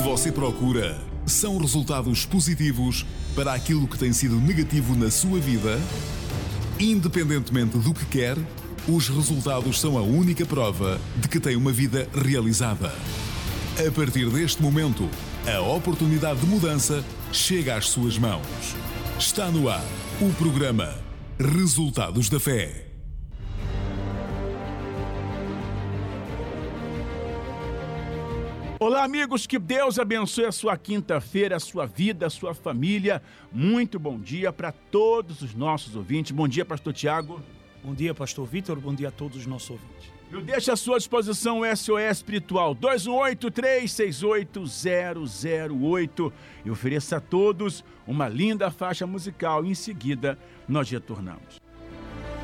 você procura são resultados positivos para aquilo que tem sido negativo na sua vida? Independentemente do que quer, os resultados são a única prova de que tem uma vida realizada. A partir deste momento, a oportunidade de mudança chega às suas mãos. Está no ar o programa Resultados da Fé. Olá, amigos, que Deus abençoe a sua quinta-feira, a sua vida, a sua família. Muito bom dia para todos os nossos ouvintes. Bom dia, pastor Tiago. Bom dia, pastor Vitor. Bom dia a todos os nossos ouvintes. Eu deixo à sua disposição o SOS Espiritual 218-368-008 e ofereço a todos uma linda faixa musical. Em seguida, nós retornamos.